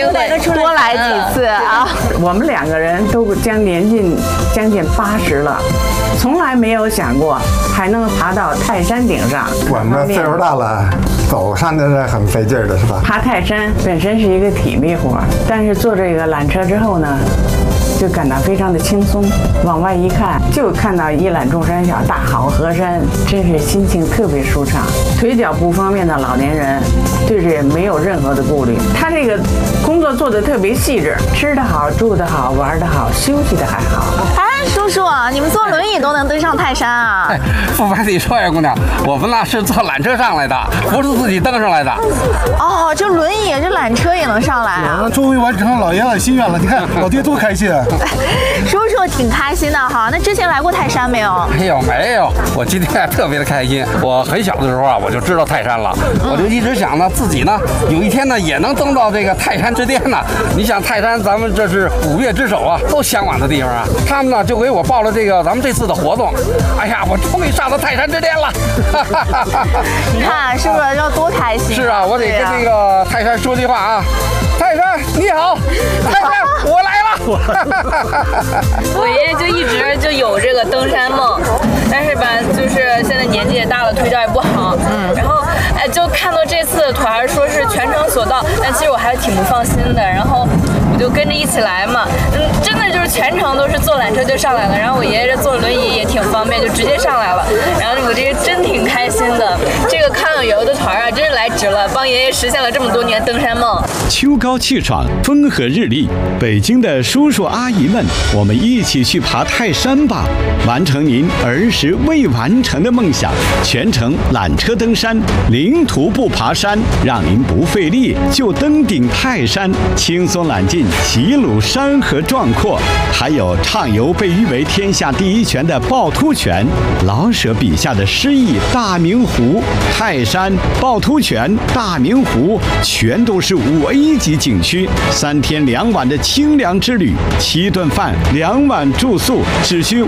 定会多来几次啊。 我们2个人都年近将近80了，从来没有想过还能爬到泰山顶上。 我们岁数大了，走山的是很费劲的，是吧？ 爬泰山本身是一个体力活，但是坐这个缆车之后呢，就感到非常的轻松。往外一看，就看到一览众山小，大好河山，真是心情特别舒畅。腿脚不方便的老年人，对这没有任何的顾虑。他这个工作做得特别细致，吃得好，住得好，玩得好，休息得还好。 哎，叔叔，你们坐轮椅都能登上泰山啊？ 哎，不瞒你说呀，姑娘，我们那是坐缆车上来的，不是自己登上来的。 哦，这轮椅、这缆车也能上来啊？ 终于完成老爷子心愿了，你看老爹多开心啊！ 叔叔挺开心的哈。那之前来过泰山没有？ 没有，我今天特别的开心。我很小的时候啊，我就知道泰山了，我就一直想呢，自己呢有一天呢也能登到这个泰山之巅呢。你想泰山，咱们这是5岳之首啊，都向往的地方啊。他们呢就给我报了咱们这次的活动。哎呀，我终于上到泰山之巅了！ 你看是不是要多开心？ 是啊，我得跟这个泰山说句话啊，泰山你好，泰山我来了。 我爷爷就一直就有这个登山梦，但是吧，就是现在年纪也大了，腿脚也不好，然后就看到这次的团说是全程索道，但其实我还是挺不放心的，然后我就跟着一起来嘛，真的就是全程都是坐缆车就上来了，然后我爷爷这坐轮椅也挺方便，就直接上来了，然后我这个真挺开心的，这个康有游的团啊，真是来值了，帮爷爷实现了这么多年登山梦。 秋高气爽，风和日丽，北京的叔叔阿姨们，我们一起去爬泰山吧，完成您儿时未完成的梦想。全程缆车登山，零徒步爬山，让您不费力就登顶泰山，轻松揽尽齐鲁山河壮阔。还有畅游被誉为天下第一泉的趵突泉，老舍笔下的诗意大明湖、泰山、趵突泉、大明湖，全都是5A 级景区。3天2晚的清凉之旅，7顿饭2晚住宿，只需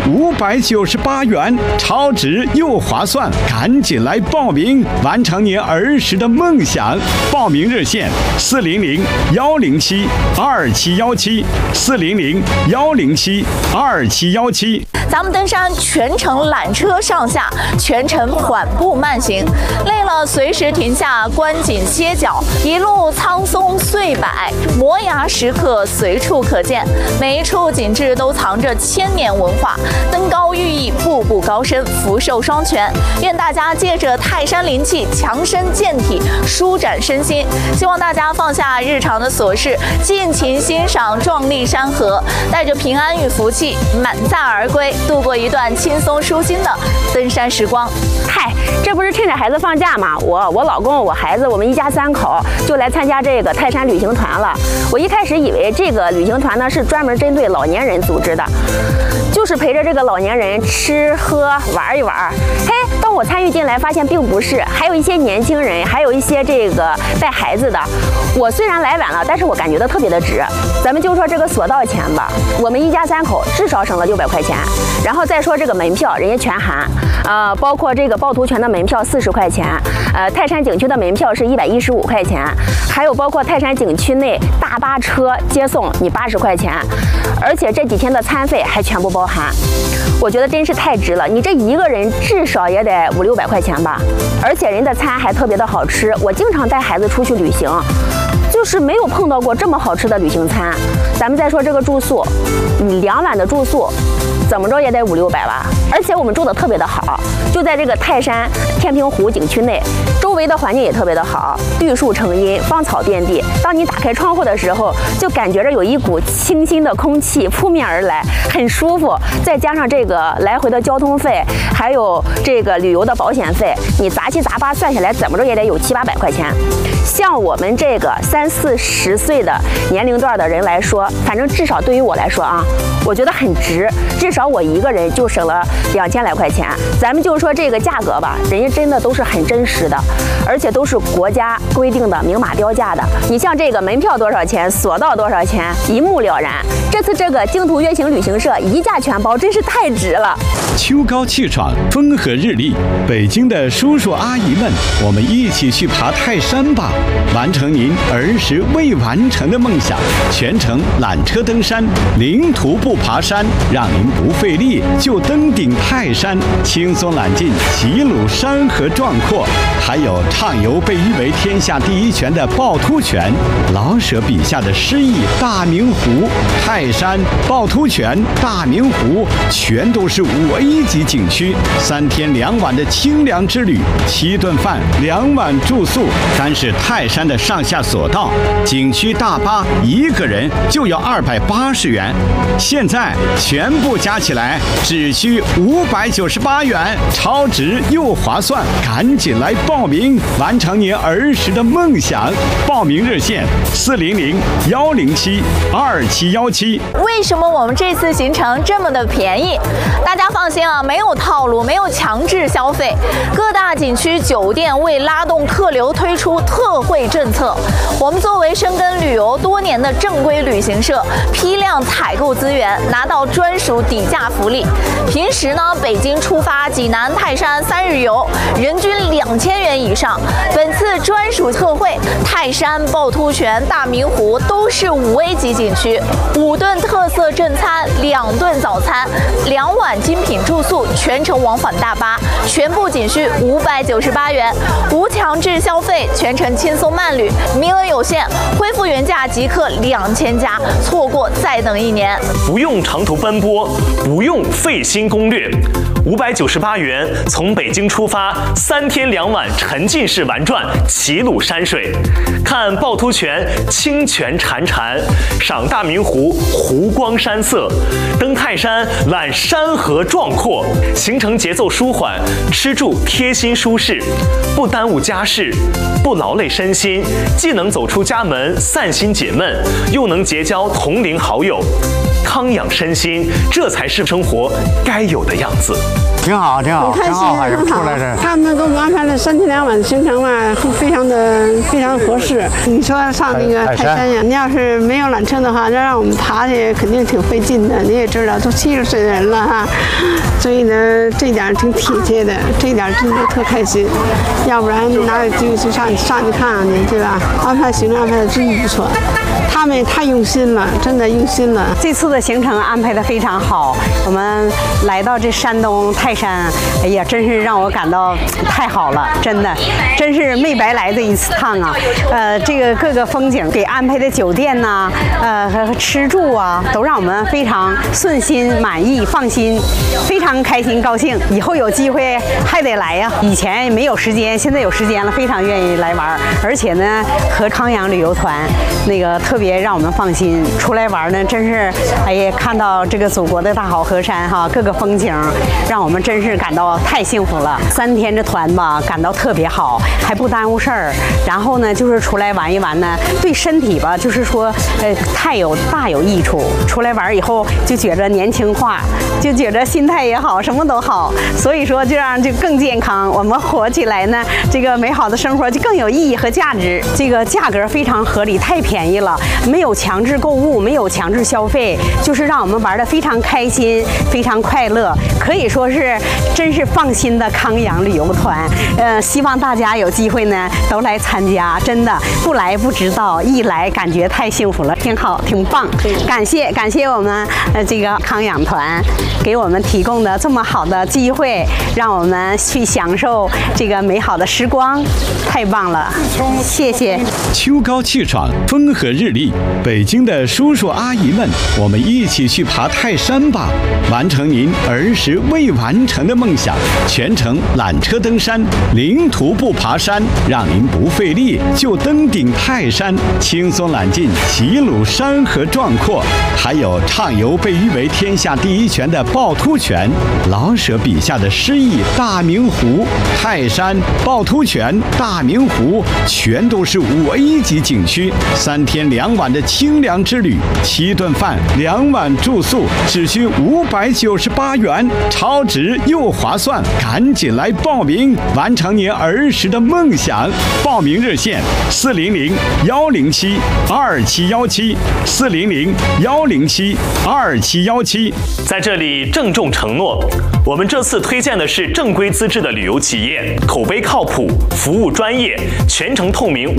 598元，超值又划算，赶紧来报名，完成您儿时的梦想。报名热线400-107-2717，400-107-2717。 咱们登山全程缆车上下，全程缓步慢行，累了随时停下观景歇脚，一路苍松岁柏，摩崖石刻随处可见，每一处景致都藏着1000年文化，登高寓意，步步高升，福寿双全。愿大家借着泰山灵气强身健体，舒展身心。希望大家放下日常的琐事，尽情欣赏壮丽山河，带着平安与福气满载而归，度过一段轻松舒心的登山时光。 嗨，这不是趁着孩子放假吗？我老公、我孩子，我们一家3口就来参加这个泰山旅行团了。我一开始以为这个旅行团呢是专门针对老年人组织的，就是陪着这个老年人吃喝玩一玩。嘿，当我参与进来发现并不是，还有一些年轻人，还有一些这个带孩子的。我虽然来晚了，但是我感觉到特别的值。咱们就说这个索道钱吧，我们一家3口至少省了600块钱。然后再说这个门票，人家全含，包括这个趵突泉的门票40块钱，泰山景区的门票是115块钱，还有包括泰山景区内大巴车接送你80块钱，而且这几天的餐费还全部包含。我觉得真是太值了，你这一个人至少也得500-600块钱吧，而且人的餐还特别的好吃。我经常带孩子出去旅行，就是没有碰到过这么好吃的旅行餐。咱们再说这个住宿，2晚的住宿怎么着也得500-600吧，而且我们住的特别的好，就在这个泰山天平湖景区内，周围的环境也特别的好，绿树成荫，芳草遍地。当你打开窗户的时候，就感觉着有一股清新的空气扑面而来，很舒服。再加上这个来回的交通费，还有这个旅游的保险费，你杂七杂八算下来，怎么着也得有700-800块钱。像我们这个30-40岁的年龄段的人来说，反正至少对于我来说啊，我觉得很值。至少我一个人就省了2000来块钱。咱们就说这个价格吧，人家真的都是很真实的，而且都是国家规定的明码标价的。你像这个门票多少钱，索道多少钱，一目了然。这次这个京途悦行旅行社一价全包，真是太值了。 秋高气爽，风和日丽，北京的叔叔阿姨们，我们一起去爬泰山吧，完成您儿时未完成的梦想。全程缆车登山，零徒步爬山，让您不费力就登顶泰山，轻松揽尽齐鲁山河壮阔。还有畅游被誉为天下第一泉的趵突泉，老舍笔下的诗意大明湖、泰山、趵突泉、大明湖，全都是5A级景区。3天2晚的清凉之旅，7顿饭2晚住宿，单是泰山的上下索道，景区大巴一个人就要280元，现在全部加起来只需598元，超值又划算，赶紧来报名，完成您儿时的梦想。报名热线400-107-2717。 为什么我们这次行程这么的便宜？大家放心啊，没有套路，没有强制消费。各大景区酒店为拉动客流推出特惠政策。我们作为深耕旅游多年的正规旅行社，批量采购资源，拿到专属底价福利。平时呢，北京出发济南、泰山3日游，人均2000元以上。本次专属特惠，泰山、趵突泉、大明湖都是5A级景区，5顿特色正餐，2顿早餐，2晚精品住宿，全程往返大巴，全部仅需598元，无强制消费，全程轻松慢旅，名额有限，恢复原价即刻2000加，错过再等1年。 不用长途奔波，不用费心攻略，598元从北京出发，3天2晚沉浸式玩转齐鲁山水，看趵突泉清泉潺潺，赏大明湖湖光山色，登泰山览山河壮阔。行程节奏舒缓，吃住贴心舒适，不耽误家事，不劳累身心，既能走出家门散心解闷，又能结交同龄好友，康养身心，这才是生活该有的样子。 挺好，挺好，挺好，还是出来这。 他们给我们安排了3天2晚的行程嘛，非常合适。你说上那个泰山呀，你要是没有缆车的话，那让我们爬去肯定挺费劲的。你也知道，都70岁的人了哈，所以呢，这点挺体贴的，这点真的特开心。要不然哪有机会去上去看看呢，对吧？安排行程安排的真不错，他们也太用心了，真的用心了。 这次的行程安排的非常好，我们来到这山东泰山，哎呀，真是让我感到太好了，真的，真是没白来这一次趟啊。这个各个风景给安排的酒店呐，和吃住啊，都让我们非常顺心、满意、放心，非常开心、高兴。以后有机会还得来呀。以前没有时间，现在有时间了，非常愿意来玩。而且呢，和康养旅游团那个特别让我们放心，出来玩呢，真是哎呀，看到这个祖国的大好河山哈，各个风景，让我们真是感到太幸福了。3天这团吧，感到特别好，还不耽误事儿。然后呢，就是出来玩一玩呢，对身体吧，就是说，大有益处。出来玩以后就觉着年轻化，就觉着心态也好，什么都好。所以说，这样就更健康。我们活起来呢，这个美好的生活就更有意义和价值。这个价格非常合理，太便宜了，没有强制购物，没有强制消费，就是让我们玩得非常开心，非常快乐，可以说是真是放心的康养旅游团。希望大家有机会呢都来参加，真的不来不知道，一来感觉太幸福了，挺好，挺棒。感谢我们这个康养团给我们提供的这么好的机会，让我们去享受这个美好的时光，太棒了，谢谢。 秋高气爽，风和日丽，北京的叔叔阿姨们，我们一起去爬泰山吧，完成您儿时未完成的梦想。全程缆车登山，零徒步爬山，让您不费力就登顶泰山，轻松揽尽齐鲁山河壮阔。还有畅游被誉为天下第一泉的趵突泉，老舍笔下的诗意大明湖、泰山、趵突泉、大明湖，全都是5A级景区。3天2晚晚的清凉之旅，7顿饭2晚住宿，只需598元，超值又划算，赶紧来报名，完成您儿时的梦想。报名热线400-107-2717，400-107-2717。 在这里郑重承诺，我们这次推荐的是正规资质的旅游企业，口碑靠谱，服务专业，全程透明